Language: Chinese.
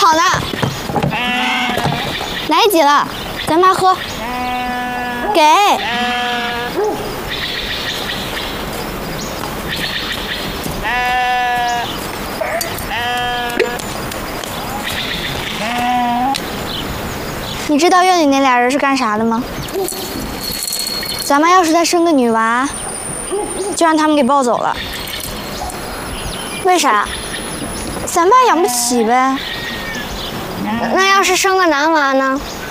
跑呢？来几了？咱妈喝。给。你知道院里那俩人是干啥的吗？咱妈要是再生个女娃，就让他们给抱走了。 为啥？ 咱爸养不起呗。 那要是生个男娃呢？